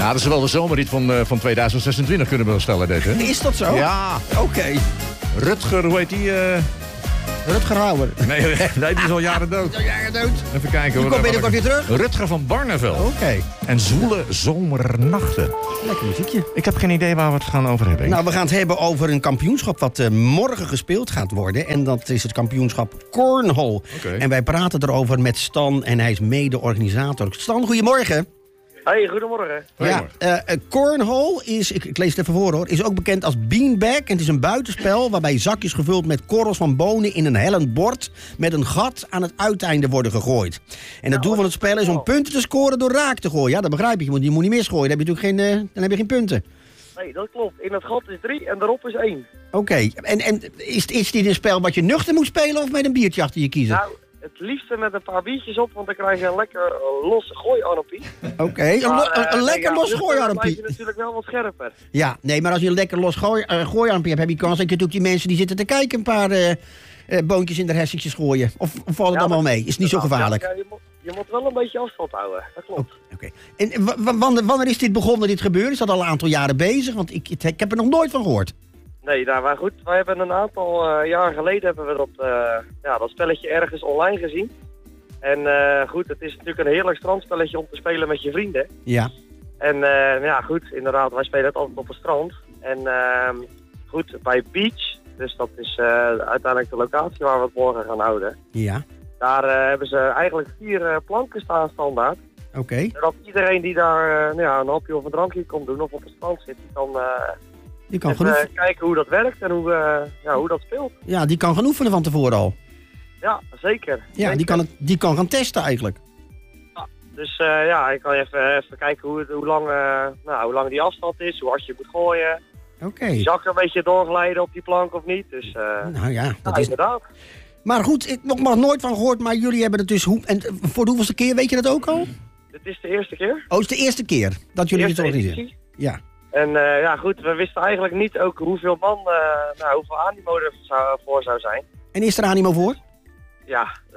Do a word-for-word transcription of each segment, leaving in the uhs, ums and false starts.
Ja, dat is wel de zomerrit van, uh, van tweeduizend zesentwintig, kunnen we wel stellen, dit, hè? Is dat zo? Ja. Oké. Okay. Rutger, hoe heet die? Uh... Rutger Hauer. Nee, nee, die is al jaren dood. Al jaren dood. Even kijken. Die komt binnenkort weer terug. Rutger van Barneveld. Oké. Okay. En Zwoele Zomernachten. Lekker muziekje. Ik heb geen idee waar we het gaan over hebben. Nou, we gaan het hebben over een kampioenschap wat uh, morgen gespeeld gaat worden. En dat is het kampioenschap Cornhole. Okay. En wij praten erover met Stan en hij is mede-organisator. Stan, goedemorgen. Hey, goedemorgen. Ja, uh, uh, Cornhole is, ik, ik lees het even voor hoor, is ook bekend als beanbag. En het is een buitenspel waarbij zakjes gevuld met korrels van bonen in een hellend bord met een gat aan het uiteinde worden gegooid. En het doel van het spel is om punten te scoren door raak te gooien. Ja, dat begrijp je. Je moet, je moet niet misgooien. Dan heb je natuurlijk geen, uh, dan heb je geen punten. Nee, dat klopt. In het gat is drie en daarop is één. Oké. Okay. En, en is, is dit een spel wat je nuchter moet spelen of met een biertje achter je kiezen? Nou, het liefste met een paar biertjes op, want dan krijg je een lekker uh, los gooiarmpie. Oké, okay. een, lo- een, een lekker nee, ja, los gooiarmpie. Dan blijf je natuurlijk wel wat scherper. Ja, nee, maar als je een lekker los gooi, uh, gooiarmpie hebt, heb je kans dat je natuurlijk die mensen die zitten te kijken een paar uh, uh, boontjes in de hersentjes gooien. Of, of valt het ja, allemaal mee? Is niet zo gevaarlijk? Ja, je, moet, je moet wel een beetje afstand houden, dat klopt. Oké. Okay. En w- w- wanneer, wanneer is dit begonnen, dit gebeuren? Is dat al een aantal jaren bezig? Want ik, ik heb er nog nooit van gehoord. Nee, nou, maar goed, wij hebben een aantal uh, jaar geleden hebben we dat, uh, ja, dat spelletje ergens online gezien. En uh, goed, het is natuurlijk een heerlijk strandspelletje om te spelen met je vrienden. Ja. En uh, ja, goed, inderdaad, wij spelen het altijd op het strand. En uh, goed, bij Beach, dus dat is uh, uiteindelijk de locatie waar we het morgen gaan houden. Ja. Daar uh, hebben ze eigenlijk vier uh, planken staan standaard. Oké. Okay. Zodat iedereen die daar uh, nou ja, een hapje of een drankje komt doen of op het strand zit, die kan, uh, die kan even, uh, kijken hoe dat werkt en hoe, uh, ja, hoe dat speelt. Ja, die kan gaan oefenen van tevoren al. Ja, zeker. Ja, zeker. Die, kan het, die kan gaan testen eigenlijk. Ja, dus uh, ja, ik kan even, even kijken hoe, hoe, lang, uh, nou, hoe lang die afstand is, hoe hard je moet gooien. Oké. Okay. Die zak een beetje doorglijden op die plank of niet. Dus, uh, nou ja, dat nou, is... inderdaad. Maar goed, ik heb nog nooit van gehoord, maar jullie hebben het dus... Hoe... En voor de hoeveelste keer, weet je dat ook al? Dit is de eerste keer. Oh, het is de eerste keer dat jullie dit organiseren? Ja. En uh, ja, goed, we wisten eigenlijk niet ook hoeveel man, uh, nou, hoeveel animo er zou, voor zou zijn. En is er animo voor? Ja, uh,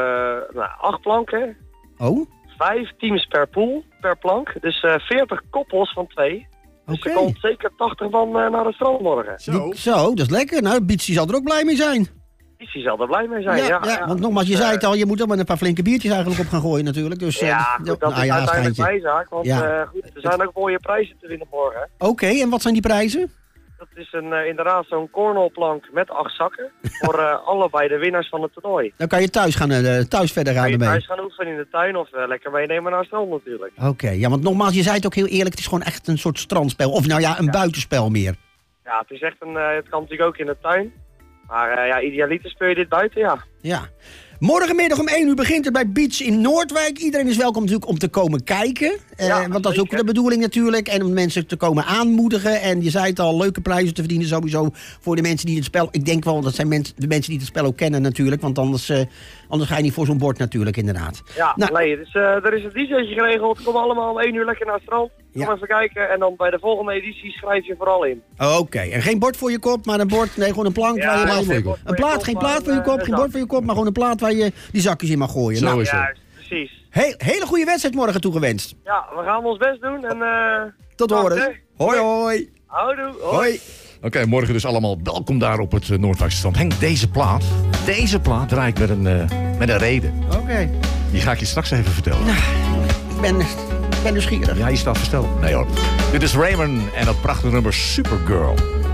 we nou, acht planken. Oh? Vijf teams per pool, per plank. Dus uh, veertig koppels van twee. Dus okay. Er komt zeker tachtig man uh, naar het strand morgen. Zo. Zo, dat is lekker. Nou, Bietsie zal er ook blij mee zijn. Bietsie zal er blij mee zijn, ja. ja. ja, ja. Want nogmaals, je uh, zei het al, je moet er maar een paar flinke biertjes eigenlijk op gaan gooien natuurlijk. Dus, ja, goed, dat nou, is ja, uiteindelijk bijzaak. Want ja. uh, goed, er zijn ook mooie prijzen te winnen morgen. Oké, okay, en wat zijn die prijzen? Dat is een, uh, inderdaad zo'n cornholplank met acht zakken. voor uh, allebei de winnaars van het toernooi. Dan kan je thuis, gaan, uh, thuis verder gaan ermee. Kan je thuis gaan oefenen in de tuin of uh, lekker meenemen naar het strand natuurlijk. Oké, okay, ja, want nogmaals, je zei het ook heel eerlijk, het is gewoon echt een soort strandspel. Of nou ja, een ja. buitenspel meer. Ja, het is echt een, uh, het kan natuurlijk ook in de tuin. Maar uh, ja, idealiter speel je dit buiten, ja. Ja. Morgenmiddag om één uur begint het bij Beach in Noordwijk. Iedereen is welkom natuurlijk om te komen kijken. Ja, uh, want dat is ook de bedoeling natuurlijk. En om mensen te komen aanmoedigen. En je zei het al, leuke prijzen te verdienen sowieso voor de mensen die het spel... Ik denk wel, dat zijn mensen, de mensen die het spel ook kennen natuurlijk. Want anders, uh, anders ga je niet voor zo'n bord natuurlijk inderdaad. Ja, nou, nee, dus, uh, er is een D J'tje geregeld. Kom allemaal om één uur lekker naar het strand. Kom ja. even kijken. En dan bij de volgende editie schrijf je vooral in. Oké, okay. En geen bord voor je kop, maar een bord... Nee, gewoon een plank ja, waar je... Ja, een plaat, plaat geen plaat voor je kop, geen bord voor je kop, maar gewoon een plaat waar je die zakjes in mag gooien. Zo nou, is het. Juist, precies. He, hele goede wedstrijd morgen toegewenst. Ja, we gaan ons best doen en... Uh, tot horen. Hoi, hoi. Houdoe. Hoi. Hoi. Oké, okay, morgen dus allemaal welkom daar op het uh, Noordwijkse strand. Henk, deze plaat, deze plaat draai ik met een, uh, met een reden. Oké. Okay. Die ga ik je straks even vertellen. Nou, ik ben, ben nieuwsgierig. Ja, je staat versteld. Nee hoor. Dit is Raymond en dat prachtige nummer Supergirl.